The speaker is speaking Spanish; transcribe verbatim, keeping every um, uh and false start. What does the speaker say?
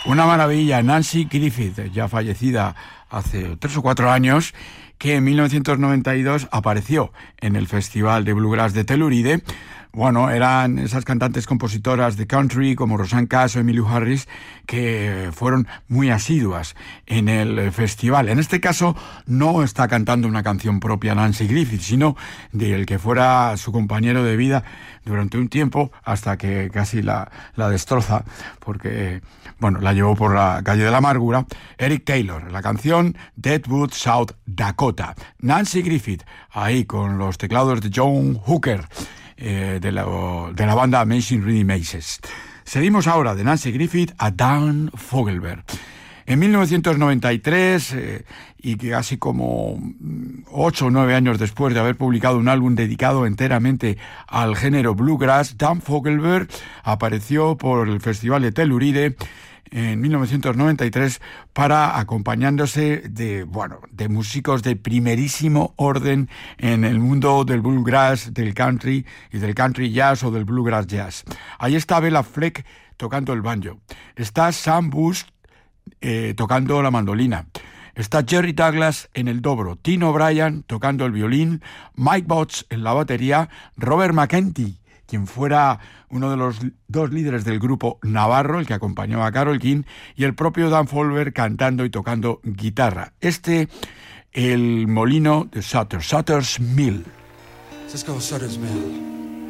Una maravilla, Nanci Griffith, ya fallecida hace tres o cuatro años, que en mil novecientos noventa y dos apareció en el Festival de Bluegrass de Telluride. Bueno, eran esas cantantes compositoras de country como Rosanne Cass o Emmylou Harris que fueron muy asiduas en el festival. En este caso no está cantando una canción propia Nanci Griffith, sino del que fuera su compañero de vida durante un tiempo hasta que casi la, la destroza porque, bueno, la llevó por la calle de la amargura, Eric Taylor. La canción Deadwood, South Dakota. Nanci Griffith, ahí con los teclados de John Hooker. Eh, de, la, de la banda Amazing Rhythm Aces. Seguimos ahora de Nanci Griffith a Dan Fogelberg. En mil novecientos noventa y tres, eh, y casi como ocho o nueve años después de haber publicado un álbum dedicado enteramente al género bluegrass, Dan Fogelberg apareció por el Festival de Telluride en mil novecientos noventa y tres para acompañándose de, bueno, de músicos de primerísimo orden en el mundo del bluegrass, del country y del country jazz o del bluegrass jazz. Ahí está Bela Fleck tocando el banjo, está Sam Bush eh, tocando la mandolina, está Jerry Douglas en el dobro, Tim O'Brien tocando el violín, Mike Botts en la batería, Robert McEntee, quien fuera uno de los dos líderes del grupo Navarro, el que acompañaba a Carole King, y el propio Dan Fogelberg cantando y tocando guitarra. Este, el molino de Sutter, Sutter's Mill. Let's go Sutter's Mill.